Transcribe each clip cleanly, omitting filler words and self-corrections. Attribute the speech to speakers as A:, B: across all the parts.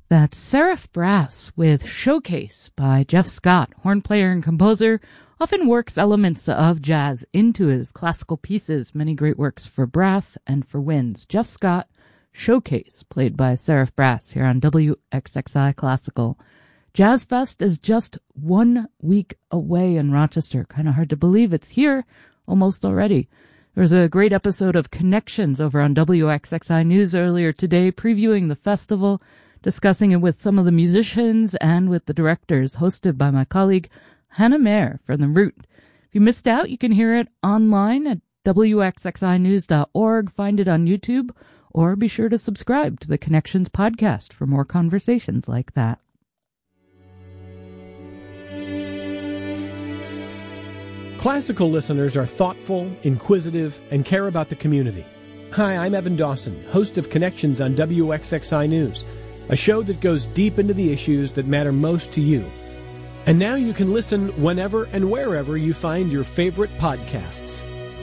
A: That's Seraph Brass with Showcase by Jeff Scott, horn player and composer, often works elements of jazz into his classical pieces, many great works for brass and for winds. Jeff Scott, Showcase, played by Seraph Brass here on WXXI Classical. Jazz Fest is just 1 week away in Rochester. Kind of hard to believe it's here almost already. There was a great episode of Connections over on WXXI News earlier today, previewing the festival, discussing it with some of the musicians and with the directors, hosted by my colleague Hannah Mayer from The Root. If you missed out, you can hear it online at wxxinews.org, find it on YouTube, or be sure to subscribe to the Connections podcast for more conversations like that.
B: Classical listeners are thoughtful, inquisitive, and care about the community. Hi, I'm Evan Dawson, host of Connections on WXXI News, a show that goes deep into the issues that matter most to you. And now you can listen whenever and wherever you find your favorite podcasts.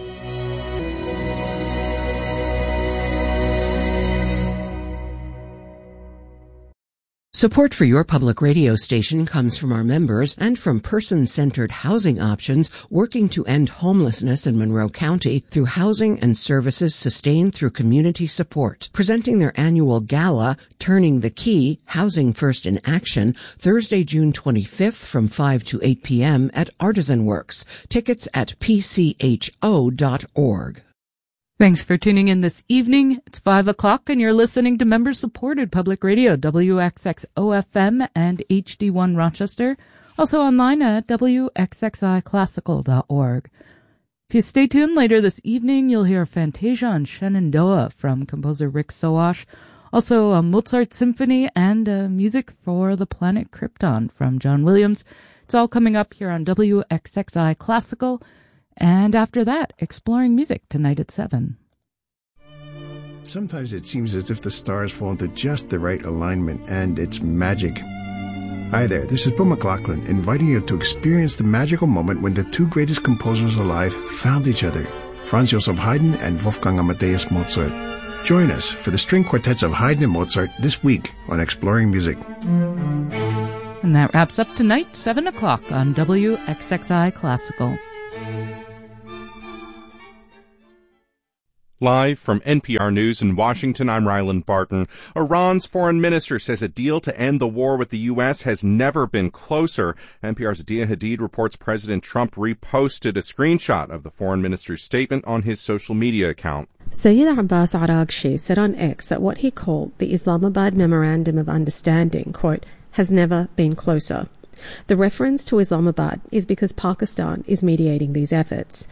C: Support for your public radio station comes from our members and from person-centered housing options working to end homelessness in Monroe County through housing and services sustained through community support. Presenting their annual gala, Turning the Key, Housing First in Action, Thursday, June 25th from 5 to 8 p.m. at Artisan Works. Tickets at pcho.org.
A: Thanks for tuning in this evening. It's 5 o'clock and you're listening to member-supported public radio, WXXO-FM and HD1 Rochester, also online at WXXIClassical.org. If you stay tuned later this evening, you'll hear Fantasia on Shenandoah from composer Rick Sowash, also a Mozart Symphony and music for the planet Krypton from John Williams. It's all coming up here on WXXI Classical. And after that, exploring music tonight at 7.
D: Sometimes it seems as if the stars fall into just the right alignment, and it's magic. Hi there, this is Bill McLaughlin, inviting you to experience the magical moment when the two greatest composers alive found each other, Franz Joseph Haydn and Wolfgang Amadeus Mozart. Join us for the string quartets of Haydn and Mozart this week on Exploring Music.
A: And that wraps up tonight, 7 o'clock on WXXI Classical.
E: Live from NPR News in Washington, I'm Ryland Barton. Iran's foreign minister says a deal to end the war with the U.S. has never been closer. NPR's Dia Hadid reports President Trump reposted a screenshot of the foreign minister's statement on his social media account.
F: Sayyid Abbas Araghchi said on X that what he called the Islamabad Memorandum of Understanding, quote, has never been closer. The reference to Islamabad is because Pakistan is mediating these efforts.